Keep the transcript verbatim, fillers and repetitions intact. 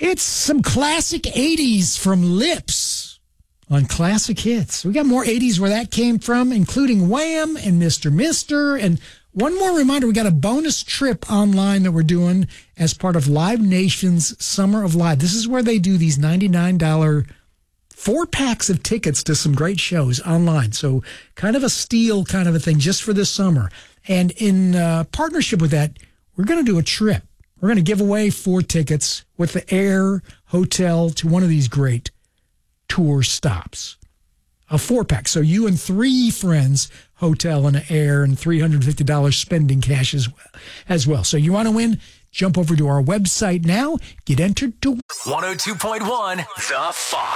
It's some classic eighties from Lips on Classic Hits. We got more eighties where that came from, including Wham and Mister Mister. And one more reminder, we got a bonus trip online that we're doing as part of Live Nation's Summer of Live. This is where they do these ninety-nine dollars four packs of tickets to some great shows online. So kind of a steal kind of a thing just for this summer. And in uh, partnership with that, we're going to do a trip. We're going to give away four tickets with the air hotel to one of these great tour stops. A four-pack. So you and three friends, hotel and air, and three hundred fifty dollars spending cash as well. As well. So you want to win? Jump over to our website now. Get entered to one oh two point one The Fox.